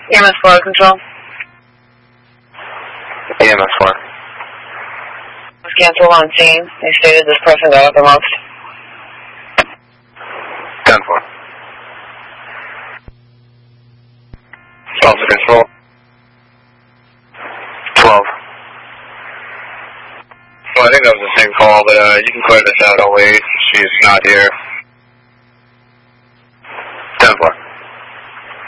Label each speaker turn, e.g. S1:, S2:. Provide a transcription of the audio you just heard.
S1: EMS 4 control.
S2: EMS 4.
S1: Was canceled on scene. They stated this person got uppermost.
S2: 10-4. Delta control. 12. Well, I think that was the same call, but you can clear this out. I'll wait. She's not here.